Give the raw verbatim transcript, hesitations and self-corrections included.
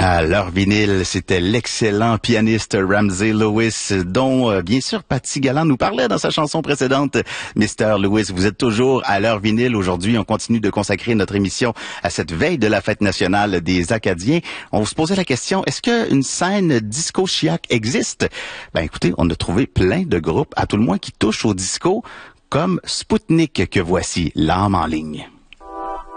À l'heure vinyle, c'était l'excellent pianiste Ramsey Lewis, dont, euh, bien sûr, Patty Galland nous parlait dans sa chanson précédente, mister Lewis. Vous êtes toujours à l'heure vinyle. Aujourd'hui, on continue de consacrer notre émission à cette veille de la fête nationale des Acadiens. On se posait la question, est-ce qu'une scène disco-chiac existe? Ben, écoutez, on a trouvé plein de groupes, à tout le moins qui touchent au disco, comme Spoutnik, que voici, l'âme en ligne.